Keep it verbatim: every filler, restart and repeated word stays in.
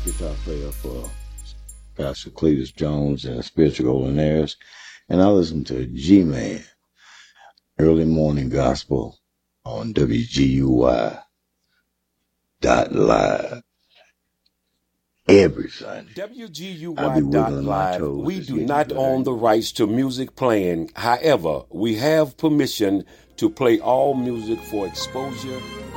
guitar player for Pastor Cletus Jones and Spiritual Golden Heirs, and I listen to G-Man, Early Morning Gospel on W G U Y dot live every Sunday. W G U I be Y dot wiggling my live. toes. We It's do getting not good. own the rights to music playing. However, we have permission to play all music for exposure